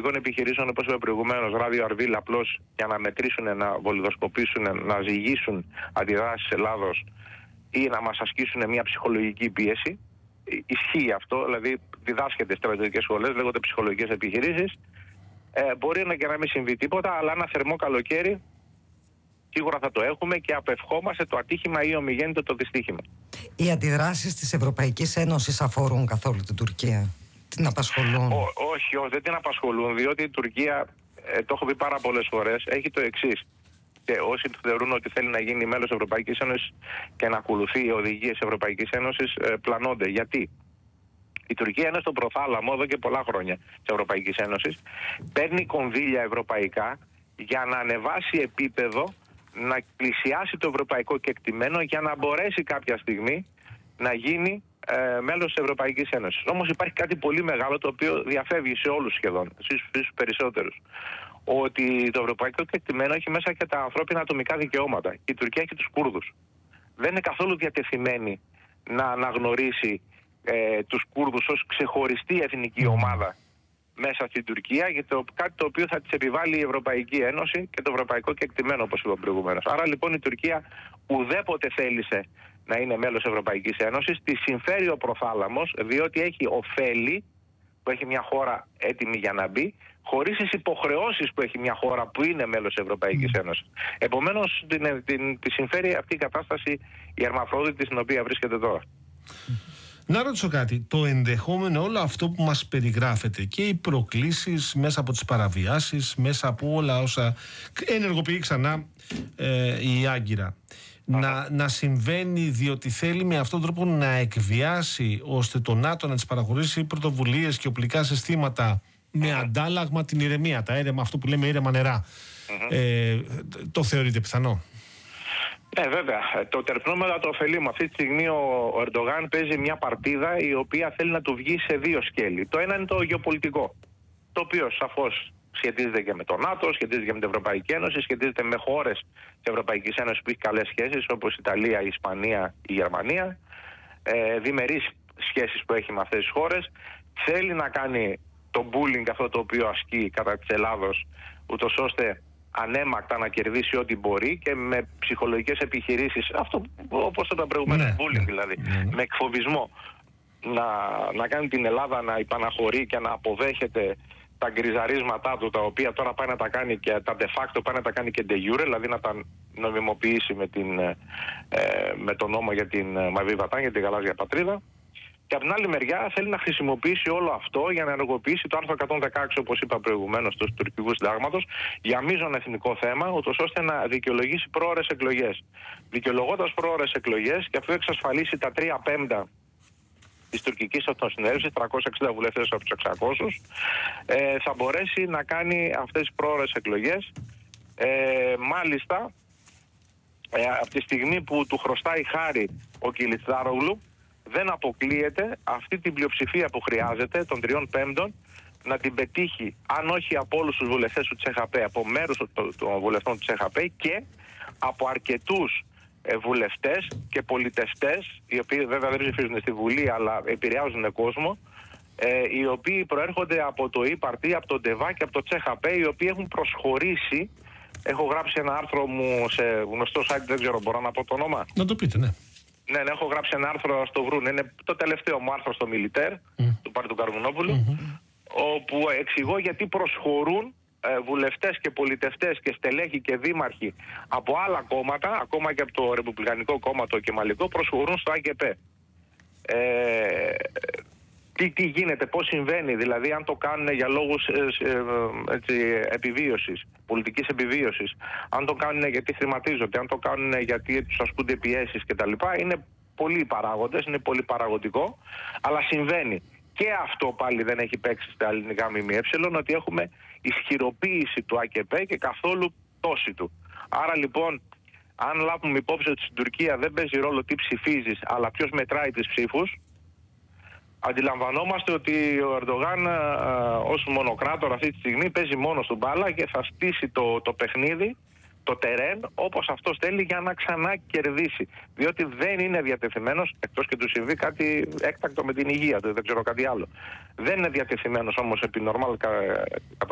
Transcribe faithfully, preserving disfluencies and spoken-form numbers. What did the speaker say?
εξωτερικών επιχειρήσεων, όπως είπα προηγουμένως, ράδιο Αρβίλ, απλώς για να μετρήσουν, να βολιδοσκοπήσουν, να ζυγίσουν αντιδράσεις Ελλάδος ή να μας ασκήσουν μια ψυχολογική πίεση. Ισχύει αυτό, δηλαδή διδάσκεται στρατιωτικές σχολές, λέγονται ψυχολογικές επιχειρήσεις. Ε, μπορεί να και να μην συμβεί τίποτα, αλλά ένα θερμό καλοκαίρι σίγουρα θα το έχουμε και απευχόμαστε το ατύχημα ή ομιγέννητο το δυστύχημα. Οι αντιδράσεις της Ευρωπαϊκής Ένωσης αφορούν καθόλου την Τουρκία? Την απασχολούν? Ό, όχι, όχι, δεν την απασχολούν, διότι η Τουρκία, ε, το έχω πει πάρα πολλές φορές, έχει το εξής. Και όσοι θεωρούν ότι θέλει να γίνει μέλος της Ευρωπαϊκής Ένωσης και να ακολουθεί οι οδηγίες της Ευρωπαϊκής Ένωσης, ε, πλανώνται. Γιατί? Η Τουρκία είναι στο προθάλαμο εδώ και πολλά χρόνια της Ευρωπαϊκής Ένωσης. Παίρνει κονδύλια ευρωπαϊκά για να ανεβάσει επίπεδο, να πλησιάσει το ευρωπαϊκό κεκτημένο για να μπορέσει κάποια στιγμή να γίνει ε, μέλος της Ευρωπαϊκής Ένωσης. Όμως υπάρχει κάτι πολύ μεγάλο το οποίο διαφεύγει σε όλους σχεδόν, στους περισσότερους. Ότι το ευρωπαϊκό κεκτημένο έχει μέσα και τα ανθρώπινα ατομικά δικαιώματα. Και η Τουρκία έχει τους Κούρδους. Δεν είναι καθόλου διατεθειμένη να αναγνωρίσει ε, τους Κούρδους ως ξεχωριστή εθνική ομάδα μέσα στην Τουρκία, για το, κάτι το οποίο θα της επιβάλλει η Ευρωπαϊκή Ένωση και το ευρωπαϊκό κεκτημένο, όπως είπα προηγουμένως. Άρα λοιπόν η Τουρκία ουδέποτε θέλησε να είναι μέλος Ευρωπαϊκής Ένωσης, τη συμφέρει ο προθάλαμος, διότι έχει ωφέλη που έχει μια χώρα έτοιμη για να μπει, χωρίς τις υποχρεώσεις που έχει μια χώρα που είναι μέλος της Ευρωπαϊκής Ένωσης. Επομένως, την, την, τη συμφέρει αυτή η κατάσταση η Ερμαφρόδητη στην οποία βρίσκεται τώρα. Να ρωτήσω κάτι, το ενδεχόμενο όλο αυτό που μας περιγράφεται και οι προκλήσεις μέσα από τις παραβιάσεις, μέσα από όλα όσα ενεργοποιεί ξανά ε, η Άγκυρα, να, να συμβαίνει διότι θέλει με αυτόν τον τρόπο να εκβιάσει ώστε το ΝΑΤΟ να τις παραχωρήσει πρωτοβουλίες και οπλικά συστήματα με αντάλλαγμα την ηρεμία, τα έρεμα, αυτό που λέμε ήρεμα νερά. Ε, το θεωρείτε πιθανό? Ναι, βέβαια. Το τερπνόμετα το ωφελεί. Αυτή τη στιγμή ο Ερντογάν παίζει μια παρτίδα η οποία θέλει να του βγει σε δύο σκέλη. Το ένα είναι το γεωπολιτικό, το οποίο σαφώς σχετίζεται και με το ΝΑΤΟ, σχετίζεται και με την Ευρωπαϊκή Ένωση, σχετίζεται με χώρες της Ευρωπαϊκής Ένωσης που έχει καλές σχέσεις, όπως η Ιταλία, η Ισπανία, η Γερμανία. Ε, διμερείς σχέσεις που έχει με αυτές τις χώρες. Θέλει να κάνει το bullying αυτό το οποίο ασκεί κατά της Ελλάδος, ούτως ώστε ανέμακτα να κερδίσει ό,τι μπορεί και με ψυχολογικές επιχειρήσεις, αυτό όπως είπα προηγουμένως, ναι, bullying δηλαδή, ναι, ναι. με εκφοβισμό, να, να κάνει την Ελλάδα να υπαναχωρεί και να αποδέχεται τα γκριζαρίσματά του, τα οποία τώρα πάει να τα κάνει και τα de facto πάει να τα κάνει και de jure, δηλαδή να τα νομιμοποιήσει με, την, ε, με τον νόμο για την Μαβί Βατάν, για την γαλάζια πατρίδα. Και από την άλλη μεριά θέλει να χρησιμοποιήσει όλο αυτό για να ενεργοποιήσει το άρθρο εκατόν δεκαέξι, όπως είπα προηγουμένως, του τουρκικού συντάγματος, για μείζον εθνικό θέμα, ούτως ώστε να δικαιολογήσει πρόωρες εκλογές. Δικαιολογώντας πρόωρες εκλογές, και αυτό εξασφαλίσει τα τρία πέμπτα της τουρκικής αυτοσυνέλευσης, τριακόσιους εξήντα βουλευτές από τους εξακόσιους, ε, θα μπορέσει να κάνει αυτές τις πρόωρες εκλογές. Ε, μάλιστα, ε, από τη στιγμή που του χρωστάει χάρη ο Κιλιτζάρογλου, δεν αποκλείεται αυτή την πλειοψηφία που χρειάζεται των τριών πέμπτων να την πετύχει, αν όχι από όλους τους βουλευτές του ΤΣΕΧΑΠΕ, από μέρους των βουλευτών του ΤΣΕΧΑΠΕ και από αρκετούς ε, βουλευτές και πολιτευτές, οι οποίοι βέβαια δεν ψηφίζουν στη Βουλή αλλά επηρεάζουν κόσμο, ε, οι οποίοι προέρχονται από το ΙΠΑΡΤΗ, από το ΝΤΕΒΑ και από το ΤΣΕΧΑΠΕ, οι οποίοι έχουν προσχωρήσει. Έχω γράψει ένα άρθρο μου σε γνωστό site, δεν ξέρω, μπορώ να πω το όνομα. Να το πείτε, ναι. Ναι, ναι, έχω γράψει ένα άρθρο στο Βρούν. Είναι το τελευταίο μου άρθρο στο Μιλιτέρ, mm. του Πάρη του Καρμουνόπουλου, mm-hmm. όπου εξηγώ γιατί προσχωρούν ε, βουλευτές και πολιτευτές και στελέχοι και δήμαρχοι από άλλα κόμματα, ακόμα και από το Ρεπουμπλικανικό Κόμμα, το Κεμαλικό, προσχωρούν στο ΑΚΕΠΕ. Ε, τι, τι γίνεται, πώς συμβαίνει, δηλαδή αν το κάνουν για λόγους ε, ε, έτσι, επιβίωσης, πολιτικής επιβίωσης, αν το κάνουν γιατί χρηματίζονται, αν το κάνουν γιατί τους ασκούνται πιέσεις κτλ. Είναι πολλοί παράγοντες, είναι πολύ παραγωγικό, αλλά συμβαίνει. Και αυτό πάλι δεν έχει παίξει στα ελληνικά ΜΜΕ, ότι έχουμε ισχυροποίηση του ΑΚΕΠΕ και καθόλου πτώση του. Άρα λοιπόν, αν λάβουμε υπόψη ότι στην Τουρκία δεν παίζει ρόλο τι ψηφίζεις, αλλά ποιος μετράει τις ψήφους, αντιλαμβανόμαστε ότι ο Ερντογάν ως μονοκράτορ αυτή τη στιγμή παίζει μόνος του μπάλα και θα στήσει το, το παιχνίδι, το τερέν, όπως αυτός θέλει, για να ξανά κερδίσει. Διότι δεν είναι διατεθειμένος, εκτός και του συμβεί κάτι έκτακτο με την υγεία του, δεν ξέρω κάτι άλλο. Δεν είναι διατεθειμένος όμως επί νορμάλ